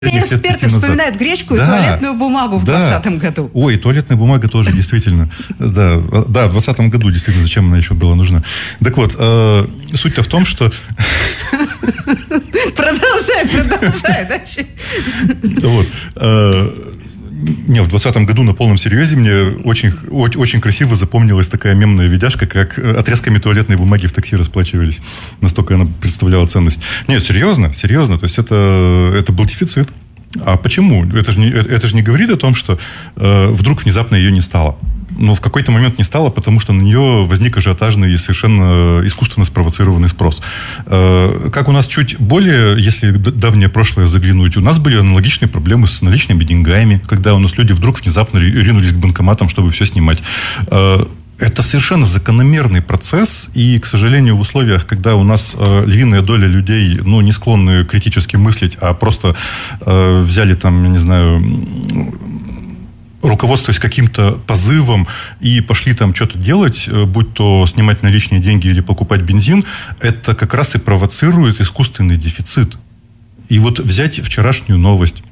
Все эксперты вспоминают гречку и туалетную бумагу в 2020 году. Ой, туалетная бумага тоже, действительно. Да, в 2020 году, действительно, зачем она еще была нужна. Так вот, суть-то в том, что... Продолжай. Вот. Не, в 2020 году на полном серьезе мне очень красиво запомнилась такая мемная видяшка, как отрезками туалетной бумаги в такси расплачивались. Настолько она представляла ценность. Нет, серьезно. То есть, это был дефицит. А почему? Это же не говорит о том, что вдруг внезапно ее не стало. Но в какой-то момент не стало, потому что на нее возник ажиотажный и совершенно искусственно спровоцированный спрос. Как у нас чуть более, если давнее прошлое заглянуть, у нас были аналогичные проблемы с наличными деньгами, когда у нас люди вдруг внезапно ринулись к банкоматам, чтобы все снимать. Это совершенно закономерный процесс, и, к сожалению, в условиях, когда у нас львиная доля людей, не склонны критически мыслить, а просто взяли там, я не знаю, руководствуясь каким-то позывом и пошли там что-то делать, будь то снимать наличные деньги или покупать бензин, это как раз и провоцирует искусственный дефицит. И вот взять вчерашнюю новость.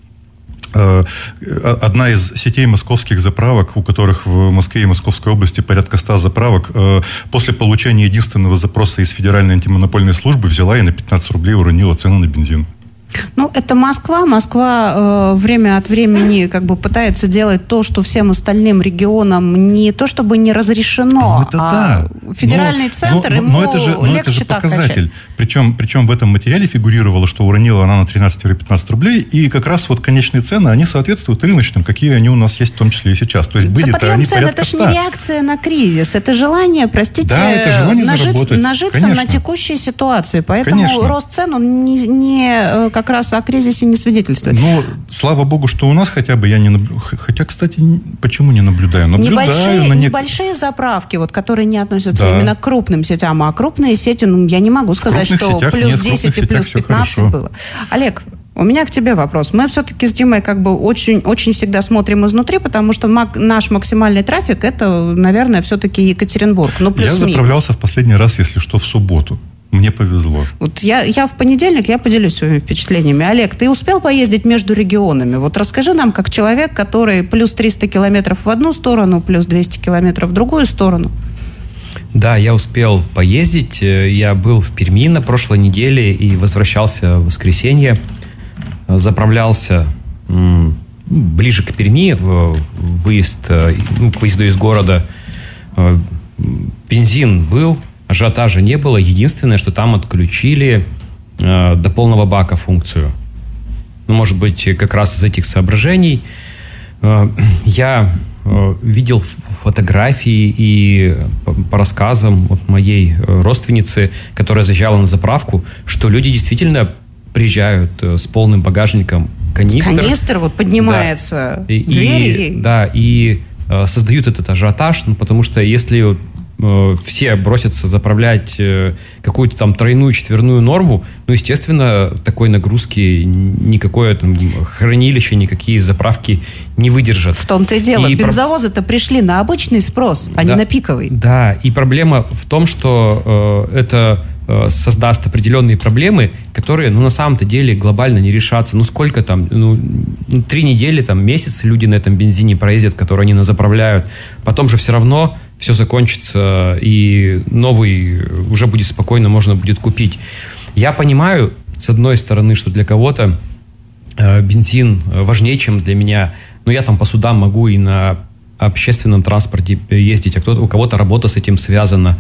Одна из сетей московских заправок, у которых в Москве и Московской области порядка 100 заправок, после получения единственного запроса из Федеральной антимонопольной службы взяла и на 15 рублей уронила цену на бензин. Это Москва. Москва время от времени пытается делать то, что всем остальным регионам не то чтобы не разрешено, федеральный центр ему легче так показатель. Причем в этом материале фигурировало, что уронила она на 13-15 рублей, и как раз конечные цены, они соответствуют рыночным, какие они у нас есть в том числе и сейчас. То есть были-то они порядка 100. Это же не реакция на кризис, это желание, нажиться на текущей ситуации. Поэтому рост цен, он не как раз о кризисе не свидетельствует. Слава богу, что у нас хотя бы я не наблюдаю. Хотя, кстати, почему не наблюдаю? Небольшие заправки, которые не относятся именно к крупным сетям, а крупные сети, я не могу сказать, что плюс 10 и плюс 15 было. Олег, у меня к тебе вопрос. Мы все-таки с Димой очень, очень всегда смотрим изнутри, потому что наш максимальный трафик это, наверное, все-таки Екатеринбург. Я заправлялся в последний раз, если что, в субботу. Мне повезло. Я в понедельник, я поделюсь своими впечатлениями. Олег, ты успел поездить между регионами? Расскажи нам, как человек, который плюс 300 километров в одну сторону, плюс 200 километров в другую сторону. Да, я успел поездить. Я был в Перми на прошлой неделе и возвращался в воскресенье. Заправлялся ближе к Перми, к выезду из города. Бензин был, ажиотажа не было. Единственное, что там отключили до полного бака функцию. Может быть, как раз из этих соображений. Я видел фотографии и по рассказам от моей родственницы, которая заезжала на заправку, что люди действительно приезжают с полным багажником канистр. Канистр поднимается, двери. И создают этот ажиотаж, потому что если все бросятся заправлять какую-то там тройную, четверную норму, естественно, такой нагрузки никакое хранилище, никакие заправки не выдержат. В том-то и дело. Бензовозы-то пришли на обычный спрос, а не на пиковый. Да, и проблема в том, что это создаст определенные проблемы, которые, на самом-то деле глобально не решатся. Сколько там, 3 недели, месяц люди на этом бензине проездят, которые они заправляют. Потом же все равно все закончится, и новый уже будет спокойно, можно будет купить. Я понимаю, с одной стороны, что для кого-то бензин важнее, чем для меня. Я по судам могу и на общественном транспорте ездить, а у кого-то работа с этим связана.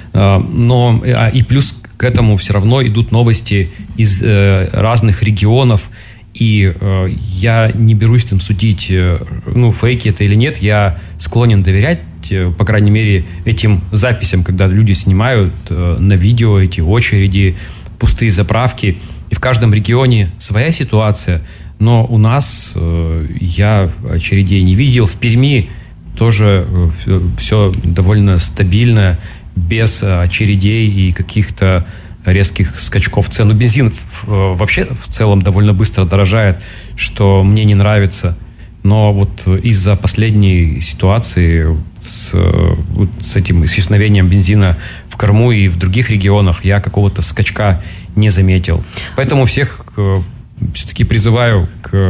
И плюс к этому все равно идут новости из разных регионов, и я не берусь судить, фейки это или нет. Я склонен доверять, по крайней мере, этим записям, когда люди снимают на видео эти очереди, пустые заправки. И в каждом регионе своя ситуация, но у нас я очередей не видел. В Перми тоже все довольно стабильно, без очередей и каких-то резких скачков цен. Бензин вообще в целом довольно быстро дорожает, что мне не нравится. Но из-за последней ситуации с этим исчезновением бензина в Крыму и в других регионах я какого-то скачка не заметил. Поэтому всех все-таки призываю к